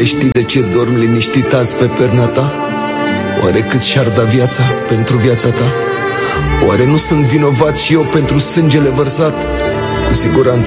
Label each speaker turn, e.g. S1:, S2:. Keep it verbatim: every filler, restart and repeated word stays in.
S1: Oare știi de ce dorm liniștit azi pe perna ta? Oare cât și-ar da viața pentru viața ta? Oare nu sunt vinovat și eu pentru sângele vărsat? Cu siguranță